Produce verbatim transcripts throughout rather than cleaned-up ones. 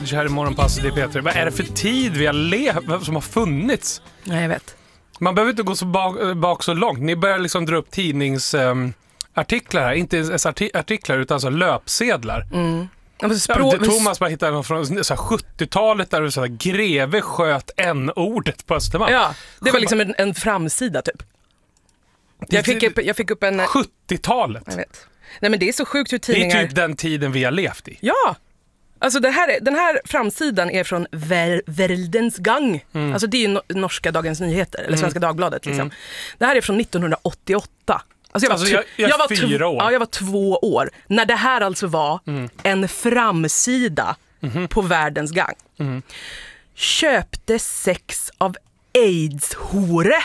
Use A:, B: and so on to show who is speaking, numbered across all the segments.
A: Här i morgonpasset, det är Peter. Vad är det för tid vi har levt som har funnits?
B: Nej, jag vet.
A: Man behöver inte gå så bak, bak så långt. Ni börjar liksom dra upp tidningsartiklar um, här. Inte ens arti- artiklar utan alltså löpsedlar.
B: Mm.
A: Språ- ja, Thomas bara hittade någon från så här, sjuttiotalet där det så här, greve sköt n-ordet på Östermalm.
B: Ja, det var liksom en, en framsida typ. Jag fick upp, jag fick upp en...
A: sjuttiotalet?
B: Jag vet. Nej, men det är så sjukt hur tidningar...
A: Det är typ den tiden vi har levt i.
B: Ja! Alltså det här, den här framsidan är från Ver, Verldens Gang. Mm. Alltså det är ju no- norska Dagens Nyheter, eller Svenska mm. Dagbladet liksom. Mm. Det här är från nittonhundraåttioåtta. Alltså jag var,
A: alltså jag, jag,
B: jag var
A: fyra
B: tv-
A: år.
B: Ja, jag var två år. När det här alltså var mm. en framsida mm. på Världens Gang. Mm. Köpte sex av AIDS-hore.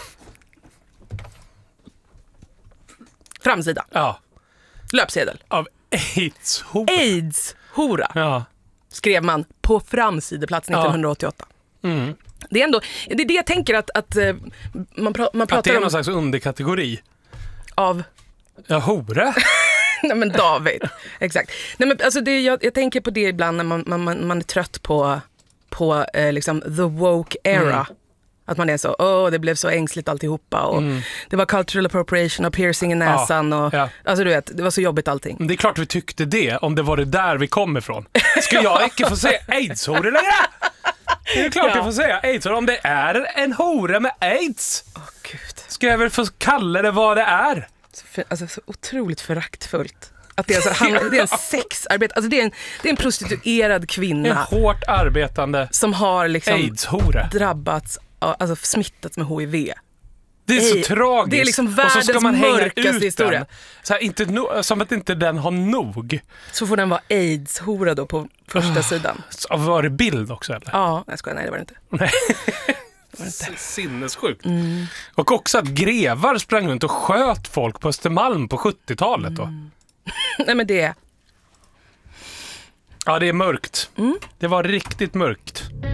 B: Framsida.
A: Ja.
B: Löpsedel.
A: Av AIDS-hora.
B: AIDS-hora.
A: Ja.
B: Skrev man på framsideplats nittonhundraåttioåtta. Ja. Mm. Det är ändå, det är det jag tänker att, att man, pra, man pratar om...
A: Att det är någon slags underkategori.
B: Av?
A: Ja, hora.
B: Nej men David, exakt. Nej men alltså det, jag, jag tänker på det ibland när man, man, man är trött på, på eh, liksom the woke era. Mm. Att man är så, åh oh, det blev så ängsligt alltihopa och mm. det var cultural appropriation och piercing i näsan ja, och
A: ja.
B: Alltså du vet, det var så jobbigt allting.
A: Det är klart vi tyckte det, om det var det där vi kom ifrån. Ska jag inte få säga AIDS-hora längre? Det är klart ja. jag får säga AIDS, om det är en hora med AIDS.
B: Åh oh, gud.
A: Ska jag väl få kalla det vad det är?
B: Så för, alltså så otroligt föraktfullt. Att det är, alltså, han, det är en sexarbete, alltså det är en, det är en prostituerad kvinna.
A: En hårt arbetande
B: som har liksom
A: AIDS-hora.
B: Drabbats, alltså smittats med H I V.
A: Det är
B: Ej,
A: så tragiskt.
B: Det är liksom världens
A: och så ska man
B: mörkaste historia.
A: Så här, inte no- som att inte den har nog.
B: Så får den vara AIDS-hora då på första oh. sidan.
A: Så var det bild också eller?
B: Ja, jag skojar, nej det var det inte.
A: Nej. Det var inte. Sinnessjukt. Mm. Och också att grevar sprang runt och sköt folk på Östermalm på sjuttiotalet då. Mm.
B: Nej men det...
A: Ja, det är mörkt.
B: Mm.
A: Det var riktigt mörkt.